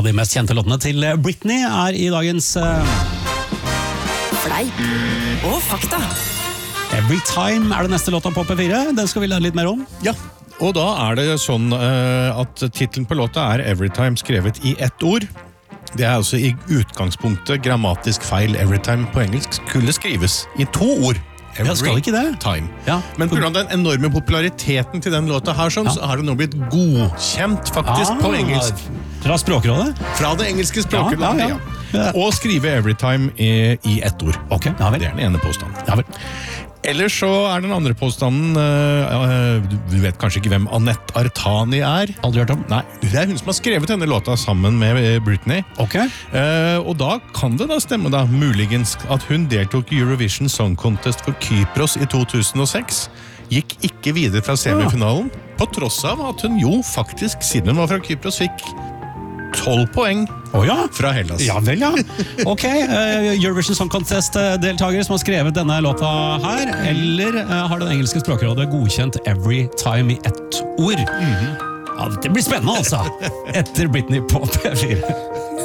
av de mest kjente låtene til Britney i dagens Fleip og fakta. Every Time det neste låta på P4. Den skal vi lære litt mer om. Ja, og da det sånn at titlen på låta Every Time skrevet i ett ord. Det altså i utgangspunktet grammatisk feil. Every Time på engelsk skulle skrives i 2 ord. Every skal ikke det? Time. Ja. Men på grunn av den enorme populariteten til den låta her, så har det nå blitt godkjent faktisk på engelsk. Fra Språkrådet? Fra det engelske språkrådet, ja. Og skrive Every Time i ett ord. Ok, ja vel. Det den ene påstanden. Ja vel. Ellers så den andre påstanden, du vet kanskje ikke hvem Anette Artani Aldri hørt om. Nei, det hun som har skrevet denne låta sammen med Britney. Ok. Og da kan det da stemme da, muligens, at hun deltok i Eurovision Song Contest for Kypros i 2006. Gikk ikke videre fra semifinalen, på tross av at hun jo faktisk, siden hun var fra Kypros, fikk 12 poeng fra Hellas. Ja vel, ja. Ok, Eurovision Song Contest-deltagere som har skrevet denne låta her, eller har det engelske språkrådet godkjent Every Time i ett ord? Ja, det blir spennende altså, etter Britney på P4.